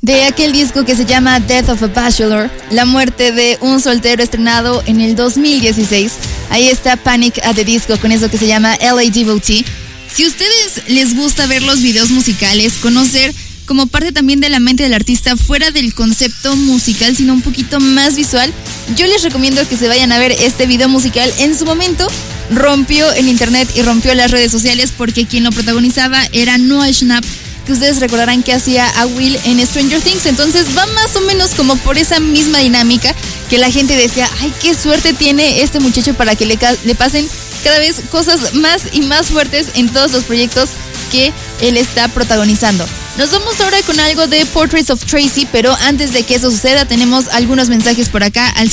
De aquel disco que se llama Death of a Bachelor, la muerte de un soltero, estrenado en el 2016. Ahí está Panic at the Disco con eso que se llama LA Devotee. Si a ustedes les gusta ver los videos musicales, conocer como parte también de la mente del artista fuera del concepto musical, sino un poquito más visual, yo les recomiendo que se vayan a ver este video musical. En su momento rompió en internet y rompió las redes sociales porque quien lo protagonizaba era Noah Schnapp, que ustedes recordarán que hacía a Will en Stranger Things. Entonces va más o menos como por esa misma dinámica que la gente decía, ay, qué suerte tiene este muchacho para que le pasen cada vez cosas más y más fuertes en todos los proyectos que él está protagonizando. Nos vamos ahora con algo de Portraits of Tracy, pero antes de que eso suceda tenemos algunos mensajes por acá al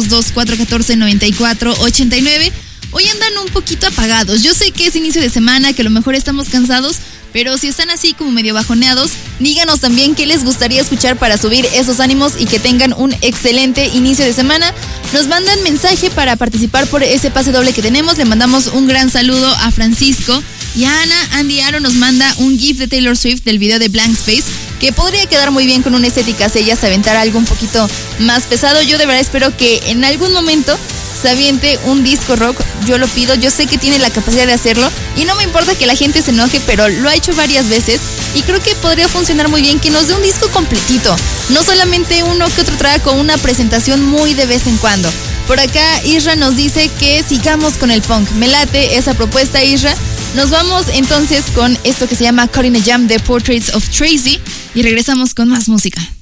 722-414-9489. Hoy andan un poquito apagados. Yo sé que es inicio de semana, que a lo mejor estamos cansados, pero si están así como medio bajoneados, díganos también qué les gustaría escuchar para subir esos ánimos y que tengan un excelente inicio de semana. Nos mandan mensaje para participar por ese pase doble que tenemos. Le mandamos un gran saludo a Francisco y a Ana. Andy Aro nos manda un GIF de Taylor Swift del video de Blank Space, que podría quedar muy bien con una estética si ella se aventara algo un poquito más pesado. Yo de verdad espero que en algún momento se aviente un disco rock. Yo lo pido, yo sé que tiene la capacidad de hacerlo y no me importa que la gente se enoje, pero lo ha hecho varias veces y creo que podría funcionar muy bien que nos dé un disco completito, no solamente uno que otro track con una presentación muy de vez en cuando. Por acá Isra nos dice que sigamos con el punk. Me late esa propuesta, Isra. Nos vamos entonces con esto que se llama Caught in a Jam de Portraits of Tracy y regresamos con más música.